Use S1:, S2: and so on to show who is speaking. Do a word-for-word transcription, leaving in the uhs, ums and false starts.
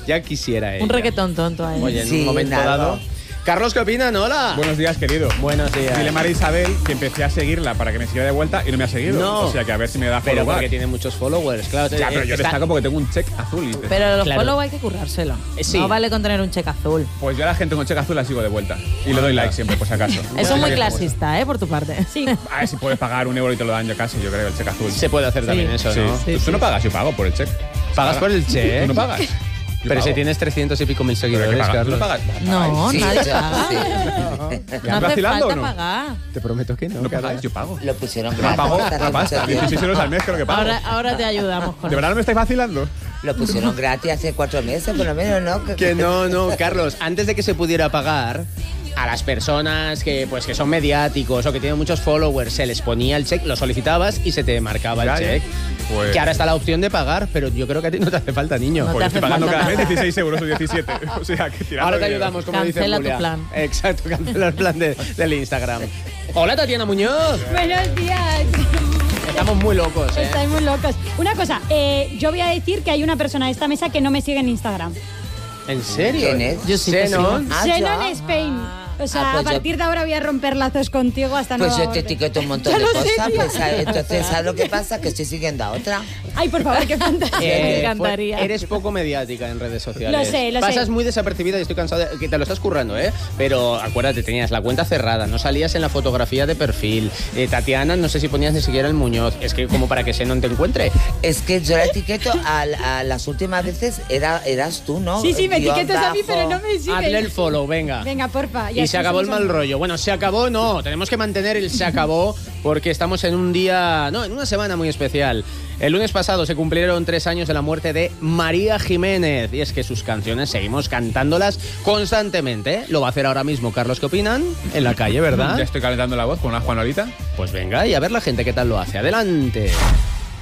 S1: Ya quisiera ella.
S2: Un reggaetón tonto ahí.
S1: Oye, en
S3: Sí,
S1: un momento
S3: nada.
S1: dado... Carlos, ¿qué opinan? Hola.
S4: Buenos días, querido.
S1: Buenos días.
S4: Dile a María Isabel que empecé a seguirla para que me siguiera de vuelta y no me ha seguido.
S1: No.
S4: O sea que a ver si me da
S1: Pero
S4: follow
S1: porque
S4: back.
S1: tiene muchos followers, claro.
S4: Ya, pero yo
S1: está-
S4: destaco porque tengo un check azul. Y-
S2: Pero los
S1: Claro.
S2: follow hay que currárselo.
S1: Eh, sí.
S2: No vale con tener un cheque azul.
S4: Pues yo a la gente con check azul la sigo de vuelta. Y le doy like siempre, por si acaso.
S2: Eso es muy
S4: Cualquier cosa.
S2: clasista, ¿eh? Por tu parte.
S5: Sí.
S4: A ver si puedes pagar un euro y te lo dan yo casi, yo creo, el check azul.
S1: Se puede hacer también eso,
S4: Sí.
S1: ¿no?
S4: ¿Tú, tú no pagas, yo pago por el check.
S1: ¿Pagas por el check?
S4: ¿Tú no pagas? Yo
S1: Pero
S4: pago.
S1: si tienes trescientos y pico mil
S4: ¿Pero qué
S1: seguidores,
S4: pagas? ¿Tú
S1: Carlos.
S4: no pagas?
S2: No,
S3: Sí,
S2: nadie
S3: sí,
S2: paga.
S3: sí.
S2: No
S4: ¿Estás
S2: hace
S4: vacilando
S2: falta
S4: o no?
S2: pagar.
S1: Te prometo que no.
S4: ¿No
S1: Carlos.
S4: pagáis? Yo pago.
S3: Lo pusieron
S4: Me
S3: gratis.
S4: pago
S3: hasta
S4: una pasta,
S3: hace-
S4: dieciséis euros al mes creo que pago.
S2: Ahora, ahora te ayudamos con
S4: ¿De verdad no me estáis vacilando?
S3: Lo pusieron gratis hace cuatro meses, por lo menos, ¿no?
S1: Que no, no, Carlos, antes de que se pudiera pagar, a las personas que pues que son mediáticos o que tienen muchos followers, se les ponía el check, lo solicitabas y se te marcaba
S4: Ya,
S1: el
S4: ya.
S1: check.
S4: Pues-
S1: Que ahora está la opción de pagar, pero yo creo que a ti no te hace falta, niño.
S2: No te
S4: Pues
S2: hace
S4: estoy pagando
S2: falta
S4: cada mes
S2: nada.
S4: dieciséis euros o diecisiete. O sea, que tirando
S1: Ahora te
S4: dinero.
S1: ayudamos, como dice
S2: Cancela tu
S1: Julia.
S2: plan.
S1: Exacto, cancela el plan de- del Instagram. Hola, Tatiana Muñoz.
S5: Buenos días.
S1: Estamos muy locos, ¿eh?
S5: Estáis muy locos. Una cosa, eh, yo voy a decir que hay una persona de esta mesa que no me sigue en Instagram.
S1: ¿En serio?
S3: ¿Quién es?
S2: Yo sí te
S1: Xenon.
S2: sigo.
S3: Ah,
S5: Xenon
S3: ya.
S5: Spain. O sea,
S3: Ah, pues
S5: a
S3: yo-
S5: partir de ahora voy a romper lazos contigo hasta
S3: Pues
S5: nueva
S3: yo te
S5: orden.
S3: etiqueto un montón
S5: Ya
S3: de
S5: lo sé,
S3: cosas.
S5: tía.
S3: Pues, ¿sabes? Entonces, ¿sabes lo que pasa? Que estoy siguiendo a otra.
S5: Ay, por favor, qué fantasía.
S2: Me encantaría.
S1: fue- eres poco mediática en redes sociales.
S5: Lo sé, lo
S1: Pasas
S5: sé.
S1: muy desapercibida y estoy cansado de que te lo estás currando, ¿eh? Pero acuérdate, tenías la cuenta cerrada, no salías en la fotografía de perfil. Eh, Tatiana, no sé si ponías ni siquiera el Muñoz. Es que como para que se no te encuentre.
S3: Es que yo la etiqueto a, a las últimas veces era, eras tú, ¿no?
S5: Sí, sí, me
S3: Guión
S5: etiquetas a mí,
S3: bajo.
S5: pero no me sigues.
S1: Hazle el follow, venga.
S5: Venga, porfa.
S1: Y se acabó el mal rollo. Bueno, se acabó, no. Tenemos que mantener el se acabó porque estamos en un día, no, en una semana muy especial. El lunes pasado se cumplieron tres años de la muerte de María Jiménez. Y es que sus canciones seguimos cantándolas constantemente. ¿eh? Lo va a hacer ahora mismo. Carlos, ¿qué opinan? En la calle, ¿verdad?
S4: Ya estoy calentando la voz con una Juanolita.
S1: Pues venga, y a ver la gente qué tal lo hace. Adelante.